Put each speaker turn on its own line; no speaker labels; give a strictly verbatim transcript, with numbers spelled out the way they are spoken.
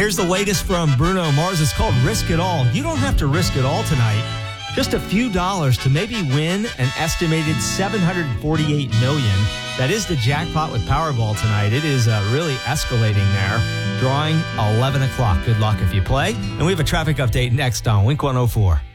Here's the latest from Bruno Mars. It's called Risk It All. You don't have to risk it all tonight. Just a few dollars to maybe win an estimated seven hundred forty-eight million dollars. That is the jackpot with Powerball tonight. It is uh, really escalating there. Drawing eleven o'clock. Good luck if you play. And we have a traffic update next on Wink one oh four.